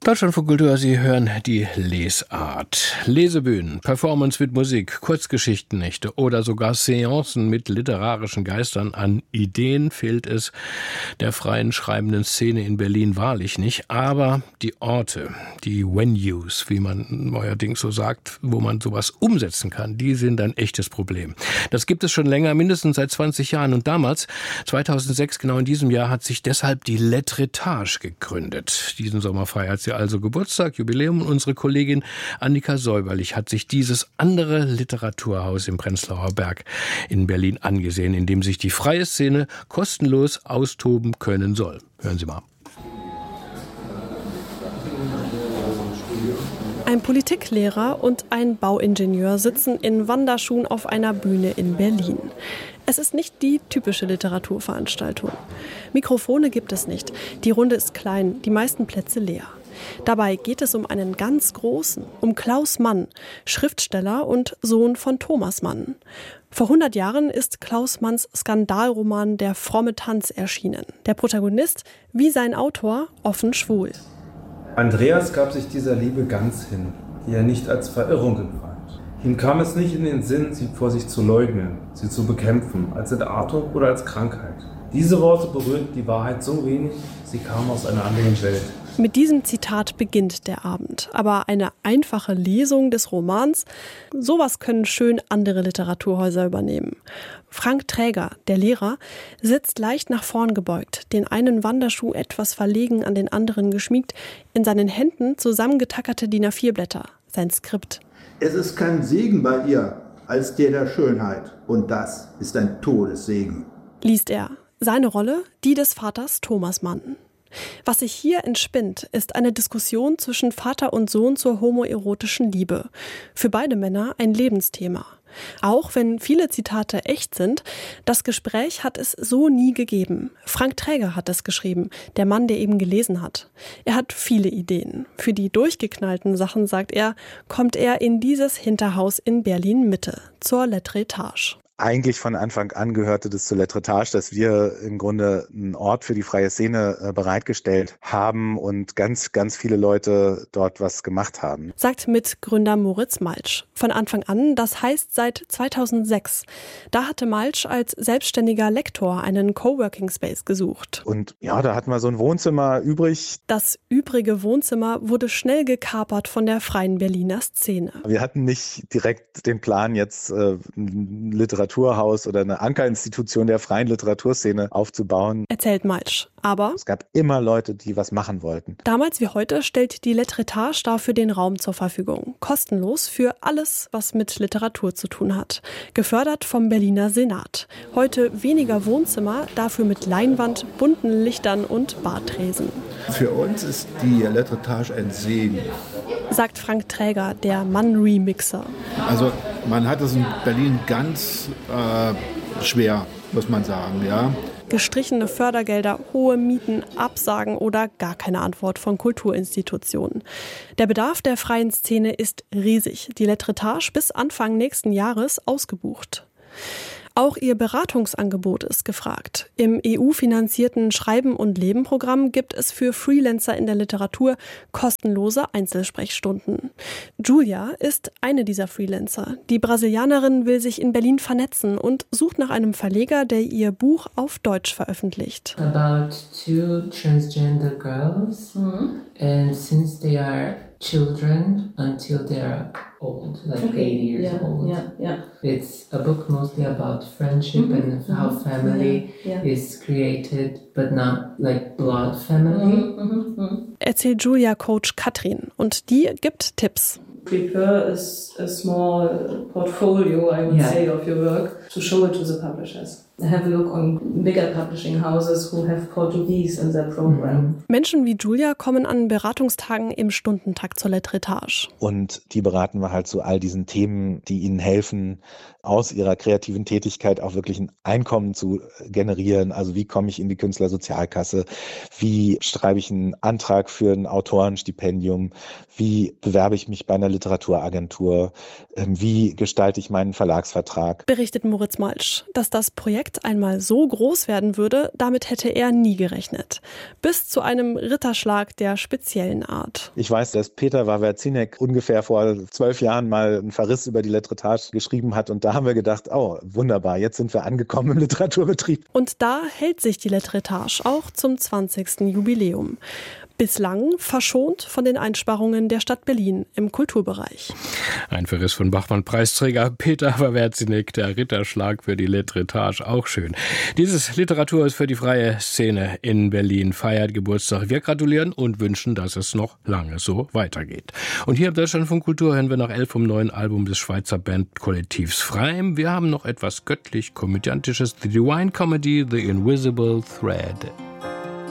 Deutschlandfunk Kultur, Sie hören die Lesart. Lesebühnen, Performance mit Musik, Kurzgeschichtennächte oder sogar Seancen mit literarischen Geistern. An Ideen fehlt es der freien schreibenden Szene in Berlin wahrlich nicht. Aber die Orte, die Venues, wie man neuerdings so sagt, wo man sowas umsetzen kann, die sind ein echtes Problem. Das gibt es schon länger, mindestens seit 20 Jahren. Und damals, 2006, genau in diesem Jahr, hat sich deshalb die Letretage gegründet. Diesen Sommer feiert sie also Geburtstag, Jubiläum. Und unsere Kollegin Annika Säuberlich hat sich dieses andere Literaturhaus im Prenzlauer Berg in Berlin angesehen, in dem sich die freie Szene kostenlos austoben können soll. Hören Sie mal. Ein Politiklehrer und ein Bauingenieur sitzen in Wanderschuhen auf einer Bühne in Berlin. Es ist nicht die typische Literaturveranstaltung. Mikrofone gibt es nicht. Die Runde ist klein, die meisten Plätze leer. Dabei geht es um einen ganz großen, um Klaus Mann, Schriftsteller und Sohn von Thomas Mann. Vor 100 Jahren ist Klaus Manns Skandalroman Der fromme Tanz erschienen. Der Protagonist, wie sein Autor, offen schwul. Andreas gab sich dieser Liebe ganz hin, die er nicht als Verirrung empfand. Ihm kam es nicht in den Sinn, sie vor sich zu leugnen, sie zu bekämpfen, als Entartung oder als Krankheit. Diese Worte berührten die Wahrheit so wenig, sie kamen aus einer anderen Welt. Mit diesem Zitat beginnt der Abend. Aber eine einfache Lesung des Romans, sowas können schön andere Literaturhäuser übernehmen. Frank Träger, der Lehrer, sitzt leicht nach vorn gebeugt, den einen Wanderschuh etwas verlegen an den anderen geschmiegt, in seinen Händen zusammengetackerte DIN A4-Blätter, sein Skript. Es ist kein Segen bei ihr als der Schönheit. Und das ist ein Todessegen. Liest er. Seine Rolle, die des Vaters Thomas Mann. Was sich hier entspinnt, ist eine Diskussion zwischen Vater und Sohn zur homoerotischen Liebe. Für beide Männer ein Lebensthema. Auch wenn viele Zitate echt sind, das Gespräch hat es so nie gegeben. Frank Träger hat es geschrieben, der Mann, der eben gelesen hat. Er hat viele Ideen. Für die durchgeknallten Sachen, sagt er, kommt er in dieses Hinterhaus in Berlin-Mitte, zur Letretage. Eigentlich von Anfang an gehörte das zur Letretage, dass wir im Grunde einen Ort für die freie Szene bereitgestellt haben und ganz, ganz viele Leute dort was gemacht haben. Sagt Mitgründer Moritz Maltsch. Von Anfang an, das heißt seit 2006. Da hatte Maltsch als selbstständiger Lektor einen Coworking Space gesucht. Und ja, da hatten wir so ein Wohnzimmer übrig. Das übrige Wohnzimmer wurde schnell gekapert von der freien Berliner Szene. Wir hatten nicht direkt den Plan, jetzt ein Literaturhaus oder eine Ankerinstitution der freien Literaturszene aufzubauen. Erzählt Maltsch. Aber es gab immer Leute, die was machen wollten. Damals wie heute stellt die Letretage dafür den Raum zur Verfügung. Kostenlos für alles, was mit Literatur zu tun hat. Gefördert vom Berliner Senat. Heute weniger Wohnzimmer, dafür mit Leinwand, bunten Lichtern und Bartresen. Für uns ist die Letretage ein Segen. Sagt Frank Träger, der Mann-Remixer. Also man hat es in Berlin ganz schwer, muss man sagen, ja. Gestrichene Fördergelder, hohe Mieten, Absagen oder gar keine Antwort von Kulturinstitutionen. Der Bedarf der freien Szene ist riesig. Die Letretage bis Anfang nächsten Jahres ausgebucht. Auch ihr Beratungsangebot ist gefragt. Im EU-finanzierten Schreiben- und Leben-Programm gibt es für Freelancer in der Literatur kostenlose Einzelsprechstunden. Julia ist eine dieser Freelancer. Die Brasilianerin will sich in Berlin vernetzen und sucht nach einem Verleger, der ihr Buch auf Deutsch veröffentlicht. About two transgender girls, and since they are children until they are old, like 8 years old. It's a book mostly about friendship and how family is created, but not like blood family. Erzählt Julia-Coach Katrin und die gibt Tipps. Prepare a small portfolio, I would say, of your work to show it to the publishers. Have a look on bigger publishing houses who have Portuguese in their program. Menschen wie Julia kommen an Beratungstagen im Stundentakt zur Letretage. Und die beraten wir halt zu all diesen Themen, die ihnen helfen, aus ihrer kreativen Tätigkeit auch wirklich ein Einkommen zu generieren. Also wie komme ich in die Künstlersozialkasse? Wie schreibe ich einen Antrag für ein Autorenstipendium? Wie bewerbe ich mich bei einer Literaturagentur? Wie gestalte ich meinen Verlagsvertrag? Berichtet Moritz Maltsch. Dass das Projekt Projekt einmal so groß werden würde, damit hätte er nie gerechnet. Bis zu einem Ritterschlag der speziellen Art. Ich weiß, dass Peter Wawrzynek ungefähr vor 12 Jahren mal einen Verriss über die Letretage geschrieben hat und da haben wir gedacht, oh, wunderbar, jetzt sind wir angekommen im Literaturbetrieb. Und da hält sich die Letretage auch zum 20. Jubiläum. Bislang verschont von den Einsparungen der Stadt Berlin im Kulturbereich. Ein Verriss von Bachmann-Preisträger Peter Wawrzynek, der Ritterschlag für die Letretage, auch schön. Dieses Literatur ist für die freie Szene in Berlin feiert Geburtstag. Wir gratulieren und wünschen, dass es noch lange so weitergeht. Und hier im Deutschlandfunk Kultur hören wir nach 11 vom neuen Album des Schweizer Bandkollektivs Freim. Wir haben noch etwas göttlich-komödiantisches, The Divine Comedy, The Invisible Thread.